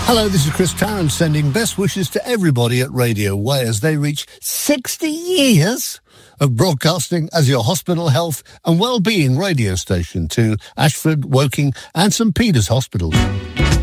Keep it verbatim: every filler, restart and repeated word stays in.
Hello, this is Chris Tarrant sending best wishes to everybody at Radio Way as they reach sixty years of broadcasting as your hospital health and well-being radio station to Ashford, Woking and St Peter's hospitals.